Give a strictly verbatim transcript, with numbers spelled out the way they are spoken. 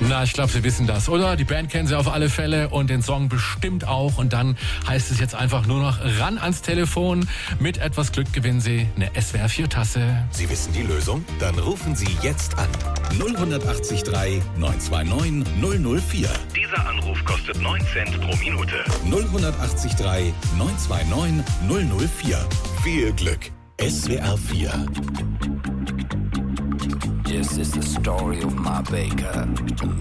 Na, ich glaube, Sie wissen das, oder? Die Band kennen Sie auf alle Fälle und den Song bestimmt auch. Und dann heißt es jetzt einfach nur noch ran ans Telefon. Mit etwas Glück gewinnen Sie eine S W R vier Tasse. Sie wissen die Lösung? Dann rufen Sie jetzt an. null acht drei neun zwei neun null null vier. Dieser Anruf kostet neun Cent pro Minute. null acht drei neun zwei neun null null vier. Viel Glück. S W R vier. This is the story of my baker.